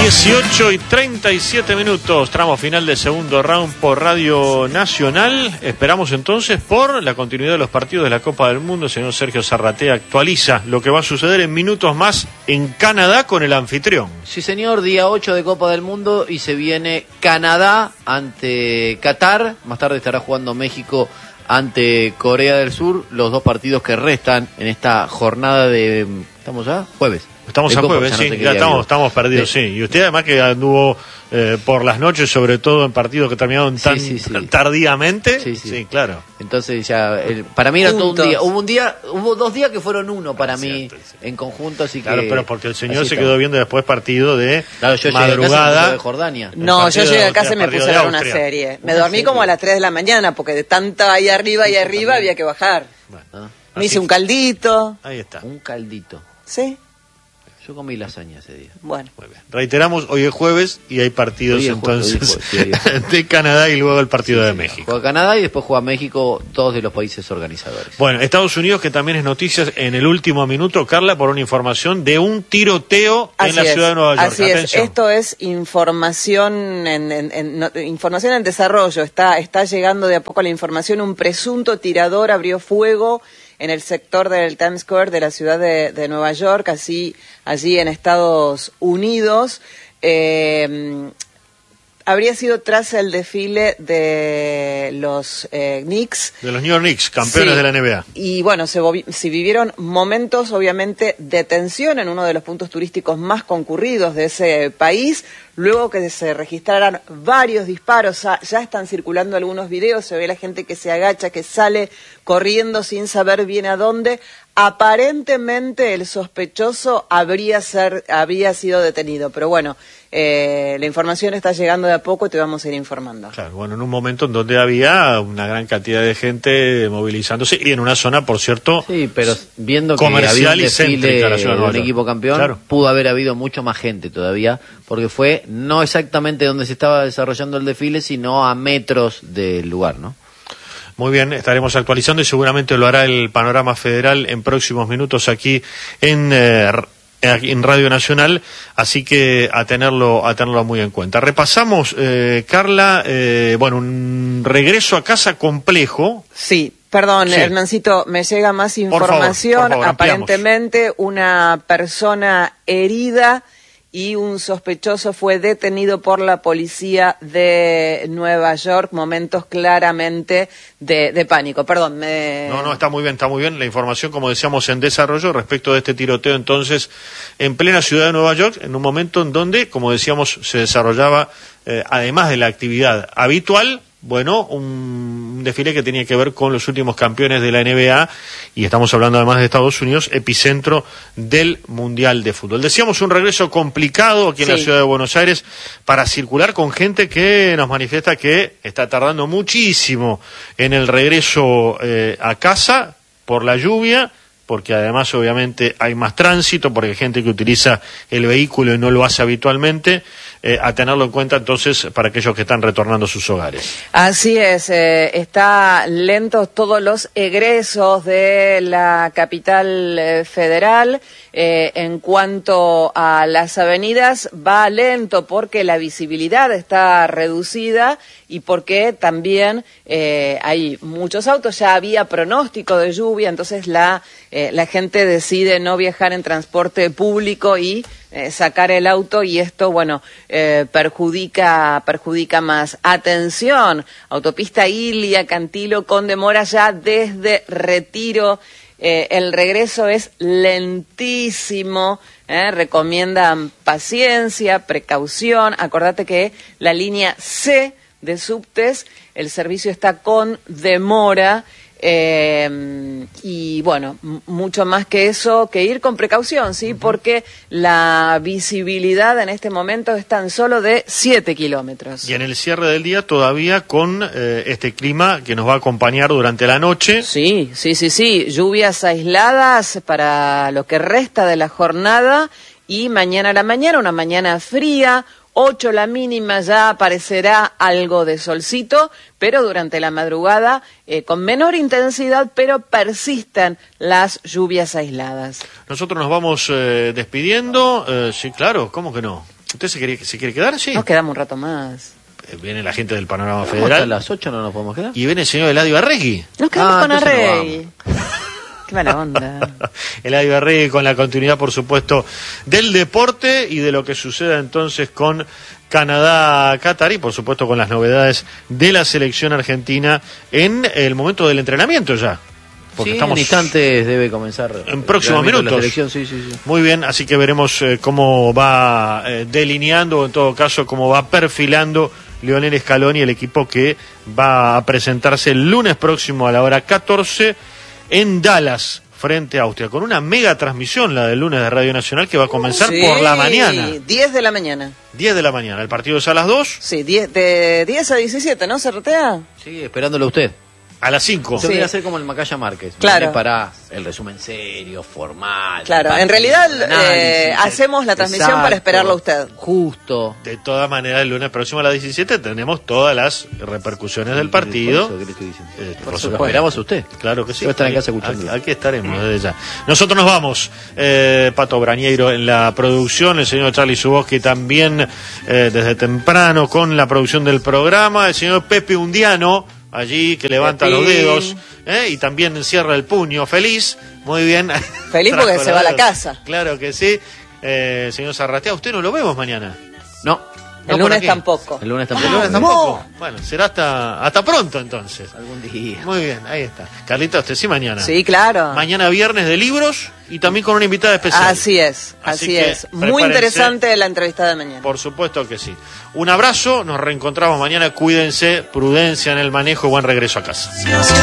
18:37, tramo final del segundo round por Radio Nacional. Esperamos entonces por la continuidad de los partidos de la Copa del Mundo. El señor Sergio Zarratea actualiza lo que va a suceder en minutos más en Canadá con el anfitrión. Sí, señor, día 8 de Copa del Mundo y se viene Canadá ante Qatar. Más tarde estará jugando México ante Corea del Sur, los dos partidos que restan en esta jornada de... ¿Estamos ya? Jueves. Estamos a jueves, sí, ya estamos perdidos, sí. Y usted además que anduvo por las noches, sobre todo en partidos que terminaron tan tardíamente. Sí, claro. Entonces ya, para mí era todo un día. Hubo 2 días que fueron uno para mí en conjunto, así claro, que... pero porque el señor se quedó viendo después partido de yo madrugada de Jordania. No, yo llegué a casa y me puse a ver una serie. Me dormí como a las 3 de la mañana, porque de tanta ahí arriba había que bajar. Bueno, me hice un caldito. Ahí está. Un caldito. ¿Sí? Yo comí lasaña ese día. Bueno. Muy bien. Reiteramos, hoy es jueves y hay partidos entonces de Canadá y luego el partido de México. Juega Canadá y después juega México, todos de los países organizadores. Bueno, Estados Unidos, que también es noticias en el último minuto, Carla, por una información de un tiroteo en la ciudad de Nueva York. Así es, esto es información información en desarrollo. Está llegando de a poco la información. Un presunto tirador abrió fuego en el sector del Times Square de la ciudad de Nueva York, allí en Estados Unidos. Habría sido tras el desfile de los Knicks. De los New York Knicks, campeones de la NBA. Y bueno, se vivieron momentos, obviamente, de tensión en uno de los puntos turísticos más concurridos de ese país. Luego que se registraran varios disparos, ya están circulando algunos videos, se ve la gente que se agacha, que sale corriendo sin saber bien a dónde. Aparentemente el sospechoso habría sido detenido, pero bueno, la información está llegando de a poco y te vamos a ir informando. Claro, bueno, en un momento en donde había una gran cantidad de gente movilizándose y en una zona, por cierto, sí, pero viendo que comercial había un desfile de un equipo campeón, claro, pudo haber habido mucho más gente todavía, porque fue no exactamente donde se estaba desarrollando el desfile, sino a metros del lugar, ¿no? Muy bien, estaremos actualizando y seguramente lo hará el Panorama Federal en próximos minutos aquí en Radio Nacional, así que a tenerlo muy en cuenta. Repasamos, Carla, un regreso a casa complejo. Sí. Perdón, sí. Hernancito, me llega más información. Por favor, aparentemente una persona herida y un sospechoso fue detenido por la policía de Nueva York. Momentos claramente de pánico. Perdón. No, está muy bien. La información, como decíamos, en desarrollo respecto de este tiroteo, entonces, en plena ciudad de Nueva York, en un momento en donde, como decíamos, se desarrollaba, además de la actividad habitual, un desfile que tenía que ver con los últimos campeones de la NBA, y estamos hablando además de Estados Unidos, epicentro del Mundial de Fútbol. Decíamos, un regreso complicado aquí en la ciudad de Buenos Aires para circular con gente que nos manifiesta que está tardando muchísimo en el regreso a casa por la lluvia, porque además obviamente hay más tránsito, porque hay gente que utiliza el vehículo y no lo hace habitualmente, a tenerlo en cuenta entonces para aquellos que están retornando a sus hogares. Así es, está lentos todos los egresos de la capital federal. En cuanto a las avenidas, va lento porque la visibilidad está reducida y porque también hay muchos autos. Ya había pronóstico de lluvia, entonces la gente decide no viajar en transporte público y sacar el auto, y esto, perjudica más. Atención, autopista Ilia, Cantilo, con demora ya desde Retiro. El regreso es lentísimo, recomiendan paciencia, precaución. Acordate que la línea C de subtes, el servicio está con demora. Y mucho más que eso, que ir con precaución, ¿sí? Porque la visibilidad en este momento es tan solo de 7 kilómetros. Y en el cierre del día todavía con este clima que nos va a acompañar durante la noche. Sí, lluvias aisladas para lo que resta de la jornada, y mañana a la mañana, una mañana fría, 8 la mínima, ya aparecerá algo de solcito, pero durante la madrugada con menor intensidad, pero persisten las lluvias aisladas. Nosotros nos vamos despidiendo, sí, claro, ¿cómo que no? ¿Usted se quiere quedar? Sí. Nos quedamos un rato más. Viene la gente del Panorama Hasta Federal. las 8 no nos podemos quedar. Y viene el señor Eladio Arregui. Nos quedamos con entonces no Arrey. Qué mala onda. Eladio Arregui con la continuidad, por supuesto, del deporte y de lo que suceda entonces con Canadá-Qatar y, por supuesto, con las novedades de la selección argentina en el momento del entrenamiento ya. Porque Sí, estamos en instantes debe comenzar. en próximos realmente minutos. La selección, sí. Muy bien, así que veremos cómo va delineando, o en todo caso, cómo va perfilando Lionel Scaloni, el equipo que va a presentarse el lunes próximo a la hora 14 en Dallas, frente a Austria, con una mega transmisión, la del lunes de Radio Nacional, que va a comenzar Sí, por la mañana. 10 de la mañana. 10 de la mañana. El partido es a las 2, Sí, de 10 a 17, ¿no? ¿Se rotea? Sí, esperándolo a usted. a las 5. Usted Sí. viene a hacer como el Macaya Márquez. Claro. Viene para el resumen serio, formal. Claro, el en realidad análisis, hacemos la transmisión exacto, para esperarlo a usted. Justo. De todas maneras, el lunes próximo a las 17 tenemos todas las repercusiones del partido. Por eso, ¿qué le estoy diciendo? Por Lo supuesto. esperamos a usted. Claro que sí. Yo voy a estar en casa escuchando. Aquí estaremos desde ya. Nosotros nos vamos. Pato Brañeiro en la producción, el señor Charlie Suboski también desde temprano con la producción del programa, el señor Pepe Undiano allí que levanta Pepe. los dedos y también encierra el puño. Feliz, muy bien. Feliz porque Trajo se los va a la dedos. casa. Claro que sí. Señor Zarratea, usted no lo vemos mañana. No, El por lunes aquí. tampoco. el lunes El tampoco. lunes tampoco. Bueno, será hasta pronto entonces. Algún día. Muy bien, ahí está. Carlita, usted sí mañana. Sí, claro. Mañana viernes de libros y también con una invitada especial. Así es, Así así que es. Muy prepárense. interesante la entrevista de mañana. Por supuesto que sí. Un abrazo, nos reencontramos mañana. Cuídense, prudencia en el manejo y buen regreso a casa.